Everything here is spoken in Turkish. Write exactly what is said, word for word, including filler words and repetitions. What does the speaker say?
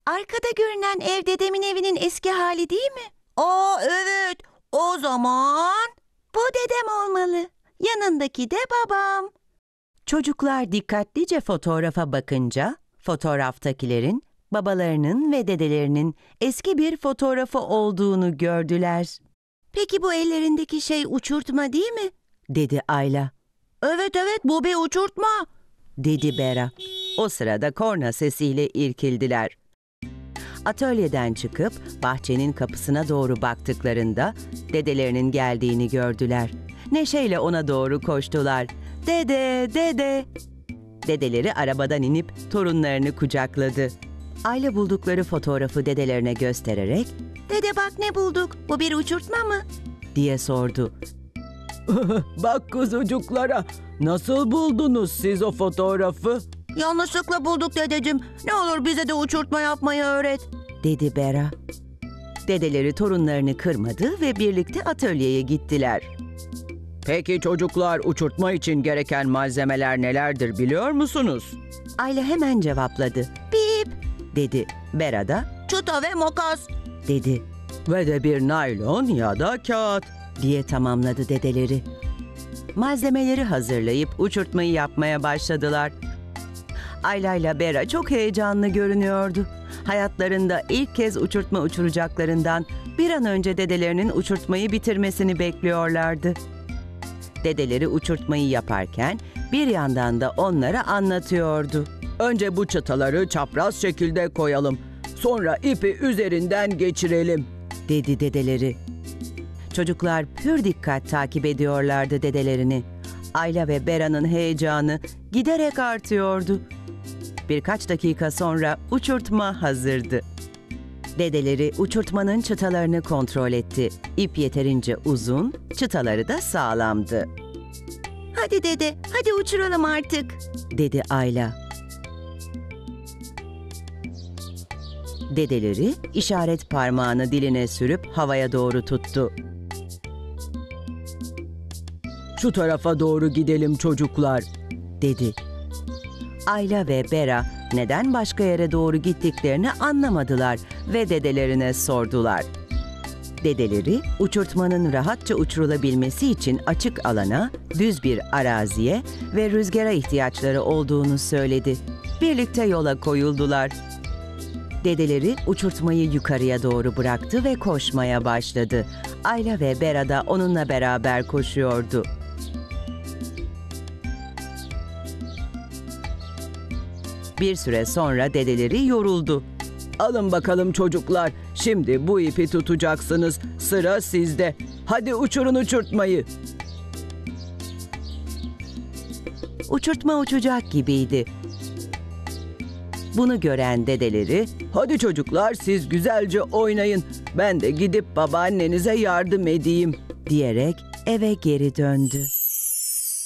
Arkada görünen ev dedemin evinin eski hali değil mi? Aa evet. O zaman bu dedem olmalı. Yanındaki de babam. Çocuklar dikkatlice fotoğrafa bakınca fotoğraftakilerin babalarının ve dedelerinin eski bir fotoğrafı olduğunu gördüler. Peki bu ellerindeki şey uçurtma değil mi? Dedi Ayla. Evet evet bu bir uçurtma, dedi Bera. O sırada korna sesiyle irkildiler. Atölyeden çıkıp bahçenin kapısına doğru baktıklarında dedelerinin geldiğini gördüler. Neşeyle ona doğru koştular. Dede, dede. Dedeleri arabadan inip torunlarını kucakladı. Ayla buldukları fotoğrafı dedelerine göstererek "Dede bak ne bulduk, bu bir uçurtma mı?" diye sordu. Bak kuzucuklara, nasıl buldunuz siz o fotoğrafı? Yanlışlıkla bulduk dedeciğim. Ne olur bize de uçurtma yapmayı öğret, dedi Bera. Dedeleri torunlarını kırmadı ve birlikte atölyeye gittiler. Peki çocuklar, uçurtma için gereken malzemeler nelerdir biliyor musunuz? Ayla hemen cevapladı. Bip, dedi. Bera da çıta ve makas, dedi. Ve de bir naylon ya da kağıt, diye tamamladı dedeleri. Malzemeleri hazırlayıp uçurtmayı yapmaya başladılar. Ayla ile Bera çok heyecanlı görünüyordu. Hayatlarında ilk kez uçurtma uçuracaklarından bir an önce dedelerinin uçurtmayı bitirmesini bekliyorlardı. Dedeleri uçurtmayı yaparken bir yandan da onlara anlatıyordu. Önce bu çıtaları çapraz şekilde koyalım. Sonra ipi üzerinden geçirelim, dedi dedeleri. Çocuklar pür dikkat takip ediyorlardı dedelerini. Ayla ve Bera'nın heyecanı giderek artıyordu. Birkaç dakika sonra uçurtma hazırdı. Dedeleri uçurtmanın çıtalarını kontrol etti. İp yeterince uzun, çıtaları da sağlamdı. "Hadi dede, hadi uçuralım artık," dedi Ayla. Dedeleri işaret parmağını diline sürüp havaya doğru tuttu. "Şu tarafa doğru gidelim çocuklar," dedi. Ayla ve Bera neden başka yere doğru gittiklerini anlamadılar ve dedelerine sordular. Dedeleri uçurtmanın rahatça uçurulabilmesi için açık alana, düz bir araziye ve rüzgara ihtiyaçları olduğunu söyledi. Birlikte yola koyuldular. Dedeleri uçurtmayı yukarıya doğru bıraktı ve koşmaya başladı. Ayla ve Bera da onunla beraber koşuyordu. Bir süre sonra dedeleri yoruldu. "Alın bakalım çocuklar, şimdi bu ipi tutacaksınız, sıra sizde. Hadi uçurun uçurtmayı." Uçurtma uçacak gibiydi. Bunu gören dedeleri, "Hadi çocuklar siz güzelce oynayın, ben de gidip babaannenize yardım edeyim," diyerek eve geri döndü.